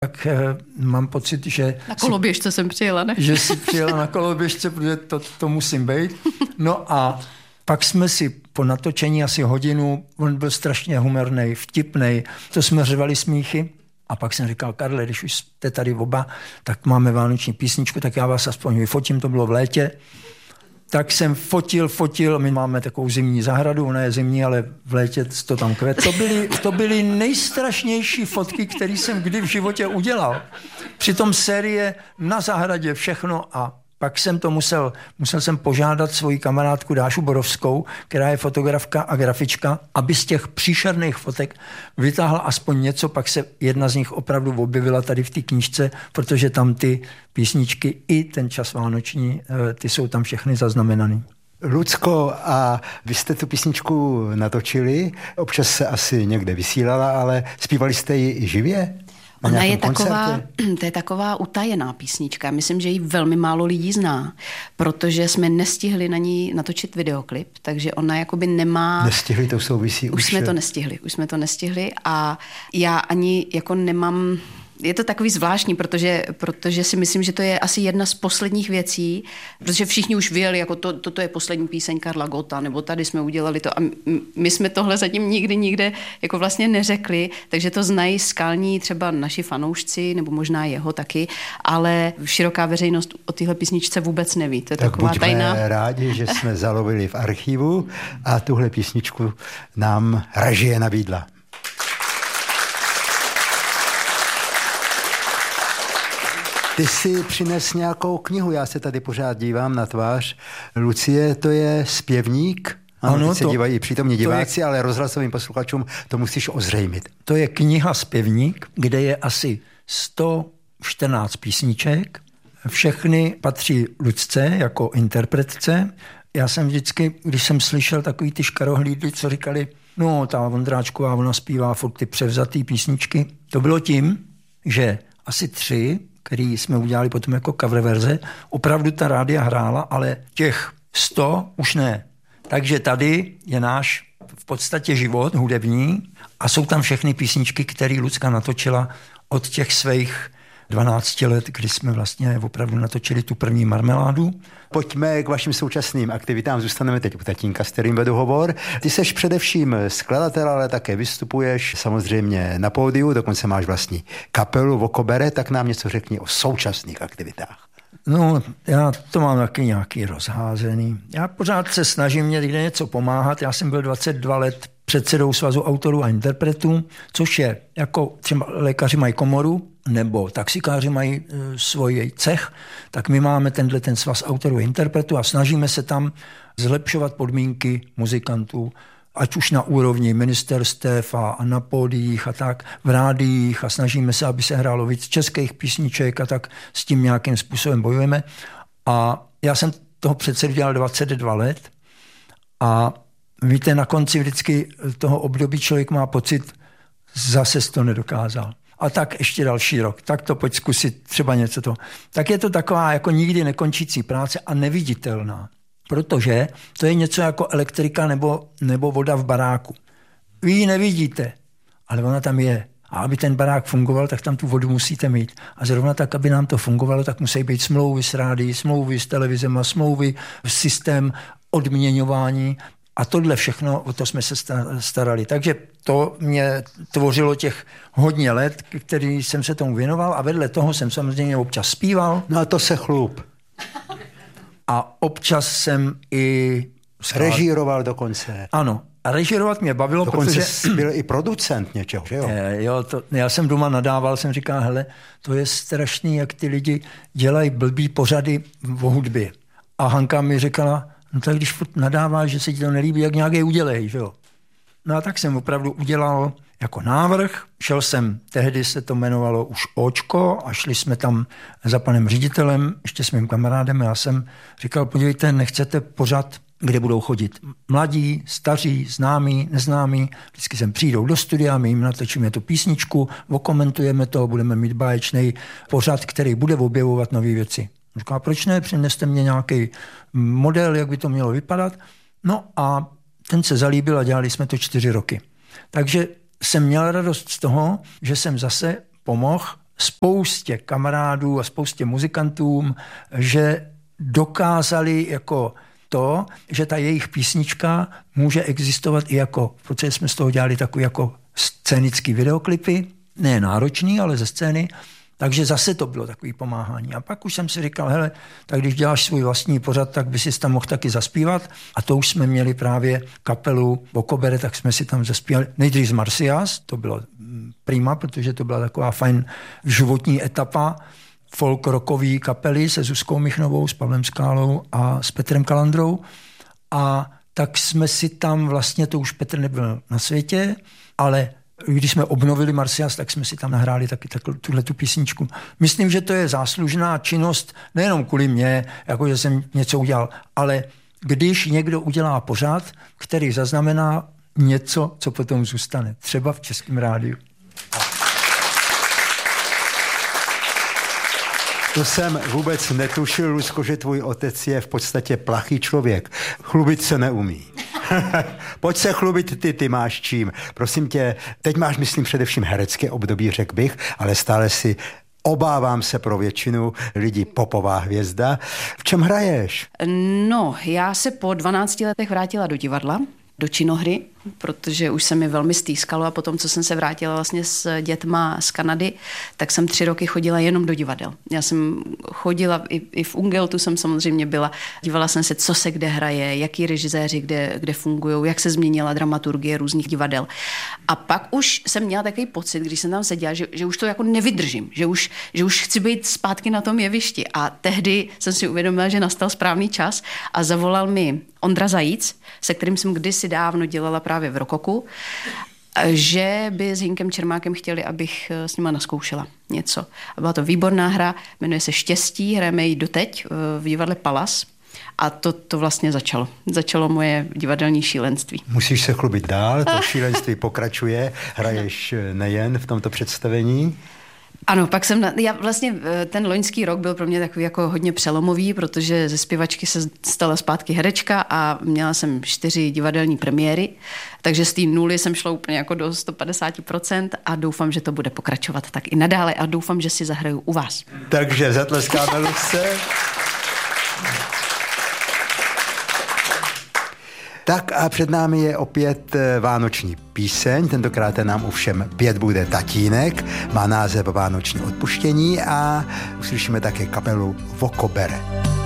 Tak mám pocit, že... Na koloběžce jsem přijela, ne? Že si přijela na koloběžce, protože to musím být. No a pak jsme si po natočení asi hodinu, on byl strašně humornej, vtipnej, to jsme řvali smíchy. A pak jsem říkal, Karle, když už jste tady oba, tak máme vánoční písničku, tak já vás aspoň vyfotím, to bylo v létě. Tak jsem fotil, my máme takovou zimní zahradu, ona je zimní, ale v létě to tam kvete. To byly nejstrašnější fotky, které jsem kdy v životě udělal. Přitom série na zahradě, všechno a pak jsem to musel jsem požádat svoji kamarádku Dášu Borovskou, která je fotografka a grafička, aby z těch příšerných fotek vytáhla aspoň něco, pak se jedna z nich opravdu objevila tady v té knížce, protože tam ty písničky i ten čas vánoční, ty jsou tam všechny zaznamenaný. Lucko, a vy jste tu písničku natočili, občas se asi někde vysílala, ale zpívali jste ji i živě? Ona je to je taková utajená písnička. Myslím, že ji velmi málo lidí zná, protože jsme nestihli na ní natočit videoklip, takže ona jakoby nemá... Nestihli, to souvisí už jsme to nestihli a já ani jako nemám... Je to takový zvláštní, protože si myslím, že to je asi jedna z posledních věcí, protože všichni už věděli, jako toto je poslední píseň Karla Gotta, nebo tady jsme udělali to a my jsme tohle zatím nikde jako vlastně neřekli, takže to znají skalní třeba naši fanoušci, nebo možná jeho taky, ale široká veřejnost o téhle písničce vůbec neví. To je tak taková tajná. Buďme rádi, že jsme zalovili v archivu a tuhle písničku nám režie nabídla. Ty jsi přines nějakou knihu, já se tady pořád dívám na tvář. Lucie, to je zpěvník? Ano, se dívají přítomní diváci, ale rozhlasovým posluchačům to musíš ozřejmit. To je kniha Zpěvník, kde je asi 114 písniček. Všechny patří Lucce jako interpretce. Já jsem vždycky, když jsem slyšel takový ty škarohlídy, co říkali, no ta Vondráčková, ona zpívá furt ty převzatý písničky. To bylo tím, že asi 3, který jsme udělali potom jako cover verze, opravdu ta rádia hrála, ale těch 100 už ne. Takže tady je náš v podstatě život hudební a jsou tam všechny písničky, které Lucka natočila od těch svých 12 let, kdy jsme vlastně opravdu natočili tu první Marmeládu. Pojďme k vašim současným aktivitám. Zůstaneme teď u tatínka, s kterým vedu hovor. Ty seš především skladatel, ale také vystupuješ samozřejmě na pódiu, dokonce máš vlastní kapelu Vokobere, tak nám něco řekni o současných aktivitách. No, já to mám taky nějaký rozházený. Já pořád se snažím někde něco pomáhat. Já jsem byl 22 let předsedou Svazu autorů a interpretů, což je jako třeba lékaři mají komoru, nebo taxikáři mají svůj cech, tak my máme ten svaz autorů a interpretů a snažíme se tam zlepšovat podmínky muzikantů, ať už na úrovni ministerstev a na pódiích a tak, v rádiích a snažíme se, aby se hrálo víc českých písniček a tak s tím nějakým způsobem bojujeme. A já jsem toho předsedu dělal 22 let a víte, na konci vždycky toho období člověk má pocit, zase jsi to nedokázal. A tak ještě další rok, tak to pojď zkusit třeba něco to. Tak je to taková jako nikdy nekončící práce a neviditelná. Protože to je něco jako elektrika nebo voda v baráku. Vy ji nevidíte, ale ona tam je. A aby ten barák fungoval, tak tam tu vodu musíte mít. A zrovna tak, aby nám to fungovalo, tak musí být smlouvy s rádií, smlouvy s televizema, smlouvy, systém odměňování. A tohle všechno, o to jsme se starali. Takže to mě tvořilo těch hodně let, který jsem se tomu věnoval a vedle toho jsem samozřejmě občas zpíval. No a to se chlup. A občas jsem i... Režíroval dokonce. Ano. A režírovat mě bavilo, dokonce protože... byl i producent něčeho, že jo? Já jsem doma nadával, jsem říkal, hele, to je strašný, jak ty lidi dělají blbý pořady o hudbě. A Hanka mi říkala, no tak když furt nadáváš, že se ti to nelíbí, jak nějaké udělej, že jo? No a tak jsem opravdu udělal jako návrh. Šel jsem, tehdy se to jmenovalo už Očko a šli jsme tam za panem ředitelem, ještě s mým kamarádem. Já jsem říkal, podívejte, nechcete pořad, kde budou chodit mladí, staří, známí, neznámí. Vždycky sem přijdou do studia, my jim natočíme tu písničku, okomentujeme to, budeme mít báječný pořad, který bude objevovat nové věci. Říkal, proč ne, přineste mě nějaký model, jak by to mělo vypadat. No a ten se zalíbil a dělali jsme to 4 roky. Takže jsem měl radost z toho, že jsem zase pomohl spoustě kamarádů a spoustě muzikantům, že dokázali jako to, že ta jejich písnička může existovat i jako, protože jsme z toho dělali takový jako scénický videoklipy, ne náročný, ale ze scény, takže zase to bylo takový pomáhání. A pak už jsem si říkal, hele, tak když děláš svůj vlastní pořad, tak by si tam mohl taky zaspívat. A to už jsme měli právě kapelu Vokobere, tak jsme si tam zaspívali. Nejdřív z Marcias, to bylo prima, protože to byla taková fajn životní etapa folk rockový kapely se Zuzkou Michnovou, s Pavlem Skálou a s Petrem Kalandrou. A tak jsme si tam vlastně, to už Petr nebyl na světě, ale když jsme obnovili Marcias, tak jsme si tam nahráli taky tuhletu písničku. Myslím, že to je záslužná činnost nejenom kvůli mě, jako že jsem něco udělal, ale když někdo udělá pořad, který zaznamená něco, co potom zůstane. Třeba v Českém rádiu. To jsem vůbec netušil, Luzko, že tvůj otec je v podstatě plachý člověk. Chlubit se neumí. Pojď se chlubit ty máš čím. Prosím tě, teď máš, myslím, především herecké období, řekl bych, ale stále si, obávám se pro většinu lidí, popová hvězda. V čem hraješ? No, já se po 12 letech vrátila do divadla, do činohry, protože už se mi velmi stýskalo a potom, co jsem se vrátila vlastně s dětma z Kanady, tak jsem 3 roky chodila jenom do divadel. Já jsem chodila, i v Ungeltu jsem samozřejmě byla, dívala jsem se, co se kde hraje, jaký režiséři kde fungují, jak se změnila dramaturgie různých divadel. A pak už jsem měla takový pocit, když jsem tam seděla, že už to jako nevydržím, že už chci být zpátky na tom jevišti. A tehdy jsem si uvědomila, že nastal správný čas a zavolal mi Ondra Zajíc, se kterým jsem kdysi dávno dělala právě v Rokoku, že by s Hinkem Čermákem chtěli, abych s nima naskoušela něco. A byla to výborná hra, jmenuje se Štěstí, hrajeme ji doteď v divadle Palas. A to vlastně začalo. Začalo moje divadelní šílenství. Musíš se chlubit dál, to šílenství pokračuje. Hraješ nejen v tomto představení. Ano, pak já vlastně ten loňský rok byl pro mě takový jako hodně přelomový, protože ze zpěvačky se stala zpátky herečka a měla jsem 4 divadelní premiéry, takže z té nuly jsem šla úplně jako do 150% a doufám, že to bude pokračovat tak i nadále a doufám, že si zahraju u vás. Takže zatleskáme Luzce. Tak a před námi je opět vánoční píseň, tentokrát nám ovšem 5 bude tatínek, má název Vánoční odpuštění a uslyšíme také kapelu Vokobere.